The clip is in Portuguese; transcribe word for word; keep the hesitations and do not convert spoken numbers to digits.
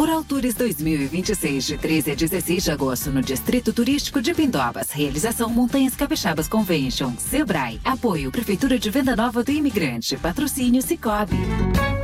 Coral Tours dois mil e vinte e seis, de treze a dezesseis de agosto, no Distrito Turístico de Pindobas. Realização Montanhas Capixabas Convention. Sebrae. Apoio Prefeitura de Venda Nova do Imigrante. Patrocínio Sicoob.